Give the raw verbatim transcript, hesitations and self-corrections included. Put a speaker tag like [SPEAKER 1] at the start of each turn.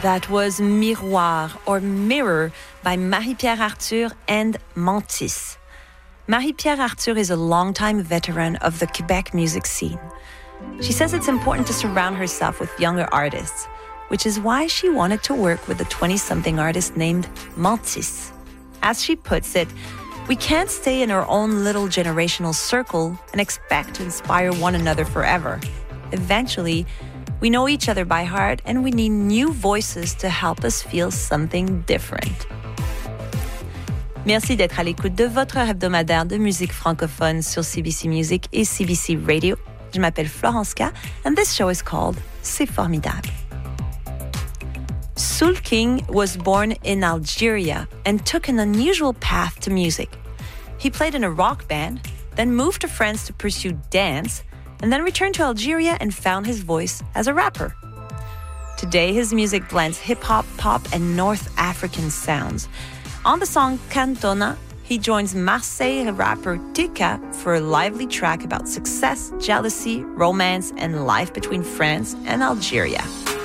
[SPEAKER 1] That was Miroir, or Mirror, by Marie-Pierre Arthur and Mantis. Marie-Pierre Arthur is a longtime veteran of the Quebec music scene. She says it's important to surround herself with younger artists, which is why she wanted to work with a twenty-something artist named Mantis. As she puts it, we can't stay in our own little generational circle and expect to inspire one another forever. Eventually, we know each other by heart and we need new voices to help us feel something different. Merci d'être à l'écoute de votre heure hebdomadaire de musique francophone sur C B C Music et C B C Radio. Je m'appelle Florence K and this show is called C'est Formidable. Soul King was born in Algeria and took an unusual path to music. He played in a rock band, then moved to France to pursue dance, and then returned to Algeria and found his voice as a rapper. Today, his music blends hip-hop, pop, and North African sounds. On the song Cantona, he joins Marseille rapper Tika for a lively track about success, jealousy, romance, and life between France and Algeria.